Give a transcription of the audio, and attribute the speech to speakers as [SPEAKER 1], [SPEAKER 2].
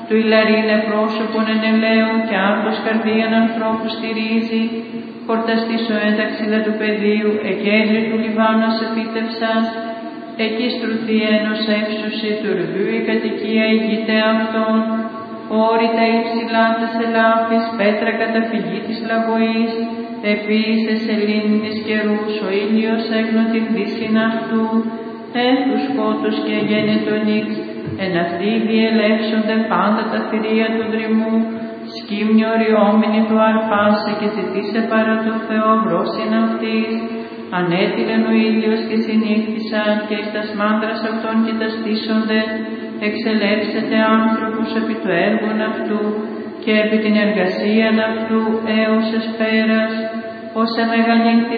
[SPEAKER 1] του ηλαρίνε πρόσωπον εν ελαίων και άρτος καρδίαν ανθρώπου στηρίζει, χορταστής ο ένταξιδα του πεδίου, εκέντρι του Λιβάνος επίτευσας, εκεί στρουθή ένος εύσουση του ρδού η κατοικία ηγείται αυτών, όρητα υψηλά τας ελάφης, πέτρα καταφυγή της λαγωής, επίσης σελήνη της καιρούς, ο ήλιος έγνω την δύσιν αυτού, του σκότους και γένετο νύξ, εν αυτοί διελεύσονται πάντα τα θηρία του δρυμού, σκύμνη οριόμενη του αρπάσε και ζητήσε παρά το Θεό βρόσιν αυτής, ανέτειλεν ο ήλιος και συνήχθησαν και εις τας μάντρας αυτών κοιταστήσονται, εξελεύσεται άνθρωπος επί το έργον αυτού και επί την εργασίαν αυτού έως εσπέρας, ως εμεγαλύνθη